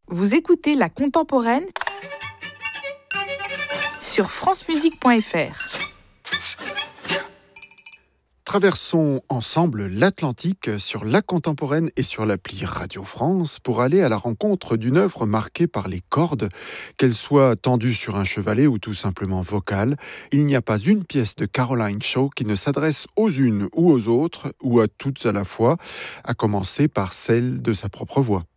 Vous écoutez La Contemporaine sur francemusique.fr. Traversons ensemble l'Atlantique sur La Contemporaine et sur l'appli Radio France pour aller à la rencontre d'une œuvre marquée par les cordes, qu'elle soit tendue sur un chevalet ou tout simplement vocale. Il n'y a pas une pièce de Caroline Shaw qui ne s'adresse aux unes ou aux autres, ou à toutes à la fois, à commencer par celle de sa propre voix.